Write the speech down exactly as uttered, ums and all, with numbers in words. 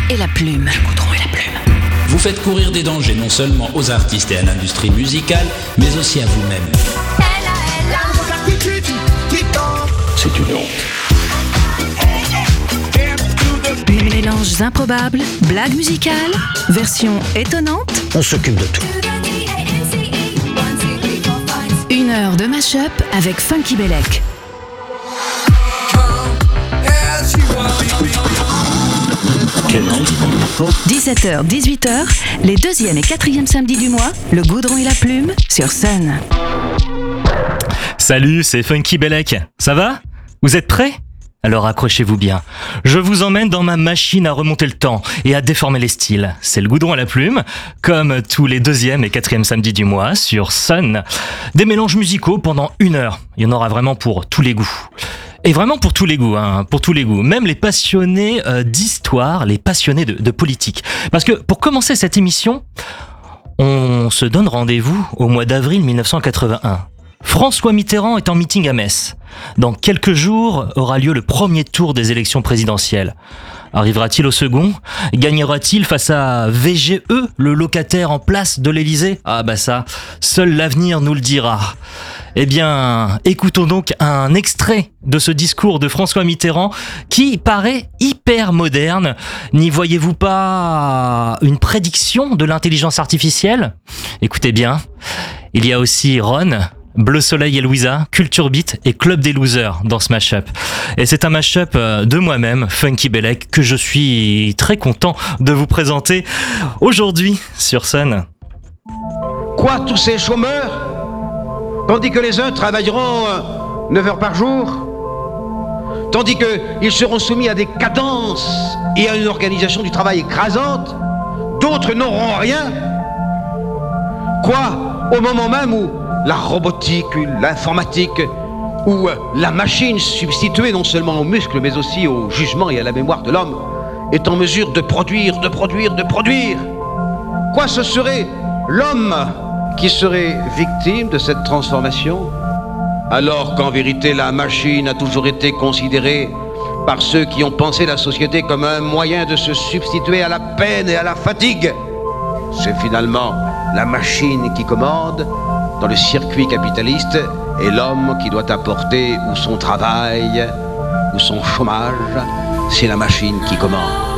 et la plume. Le goudron et la plume. Vous faites courir des dangers non seulement aux artistes et à l'industrie musicale, mais aussi à vous-même. C'est une honte. Mélanges improbables, blagues musicales, versions étonnantes. On s'occupe de tout. Une heure de mash-up avec Funky Bellec. dix-sept heures dix-huit heures, les deuxième et quatrième samedis du mois, le goudron et la plume sur Sun. Salut, c'est Funky Bellec. Ça va ? Vous êtes prêts ? Alors accrochez-vous bien. Je vous emmène dans ma machine à remonter le temps et à déformer les styles. C'est le goudron à la plume, comme tous les deuxième et quatrième samedis du mois sur Sun. Des mélanges musicaux pendant une heure. Il y en aura vraiment pour tous les goûts. Et vraiment pour tous les goûts, hein, pour tous les goûts. Même les passionnés euh, d'histoire, les passionnés de, de politique. Parce que pour commencer cette émission, on se donne rendez-vous au mois d'avril mille neuf cent quatre-vingt-un. François Mitterrand est en meeting à Metz. Dans quelques jours aura lieu le premier tour des élections présidentielles. Arrivera-t-il au second ? Gagnera-t-il face à V G E, le locataire en place de l'Élysée ? Ah bah ça, seul l'avenir nous le dira. Eh bien, écoutons donc un extrait de ce discours de François Mitterrand qui paraît hyper moderne. N'y voyez-vous pas une prédiction de l'intelligence artificielle ? Écoutez bien, il y a aussi Ron, Bleu Soleil et Louisa, Culture Beat et Club des Losers dans ce mashup. Et c'est un mashup de moi-même, Funky Bellec, que je suis très content de vous présenter aujourd'hui sur Sun. Quoi, tous ces chômeurs ? Tandis que les uns travailleront neuf heures par jour, tandis qu'ils seront soumis à des cadences et à une organisation du travail écrasante, d'autres n'auront rien. Quoi, au moment même où la robotique, l'informatique, où la machine substituée non seulement aux muscles mais aussi au jugement et à la mémoire de l'homme est en mesure de produire, de produire, de produire. Quoi, ce serait l'homme qui serait victime de cette transformation, alors qu'en vérité la machine a toujours été considérée par ceux qui ont pensé la société comme un moyen de se substituer à la peine et à la fatigue. C'est finalement la machine qui commande dans le circuit capitaliste et l'homme qui doit apporter ou son travail ou son chômage. C'est la machine qui commande.